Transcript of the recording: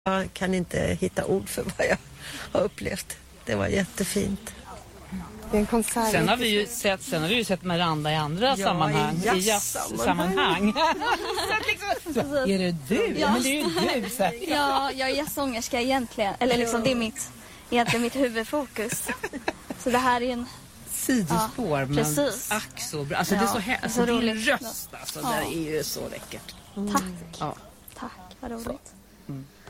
Jag kan inte hitta ord för vad jag har upplevt. Det var jättefint. Det är en konsert. Sen har vi ju sett Miranda i andra sammanhang. I jazzsammanhang. Är det du? Ja. Men det är ju du säkert. Ja, jag är jazzsångerska egentligen. Eller liksom, det är egentligen mitt huvudfokus. Så det här är en... Sidospår, ja, men precis. ack så bra. Alltså, det är så så din roligt. röst, alltså, det är ju så läckert. Tack. Ja. Tack, vad roligt. Mm.